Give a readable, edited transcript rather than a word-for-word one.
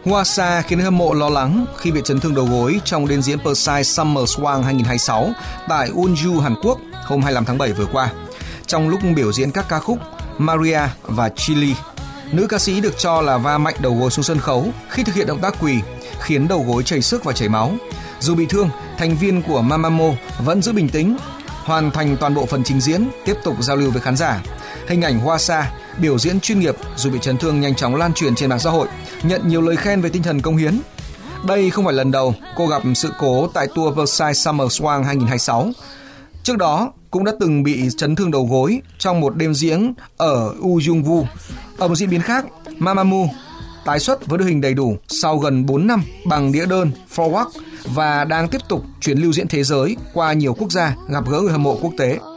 Hwa Sa khiến người hâm mộ lo lắng khi bị chấn thương đầu gối trong đêm diễn Persai Summer Swang 2026 tại Unju, Hàn Quốc hôm 25 tháng 7 vừa qua. Trong lúc biểu diễn các ca khúc Maria và Chili, nữ ca sĩ được cho là va mạnh đầu gối xuống sân khấu khi thực hiện động tác quỳ, khiến đầu gối chảy xước và chảy máu. Dù bị thương, thành viên của Mamamoo vẫn giữ bình tĩnh, hoàn thành toàn bộ phần trình diễn, tiếp tục giao lưu với khán giả. Hình ảnh Hwa Sa biểu diễn chuyên nghiệp dù bị chấn thương nhanh chóng lan truyền trên mạng xã hội, nhận nhiều lời khen về tinh thần cống hiến. Đây không phải lần đầu cô gặp sự cố tại tour Versailles Summer Swang 2026. Trước đó, cũng đã từng bị chấn thương đầu gối trong một đêm diễn ở Ujeongbu. Ở một diễn biến khác, Mamamoo tái xuất với đội hình đầy đủ sau gần 4 năm bằng đĩa đơn Forward và đang tiếp tục chuyến lưu diễn thế giới qua nhiều quốc gia gặp gỡ người hâm mộ quốc tế.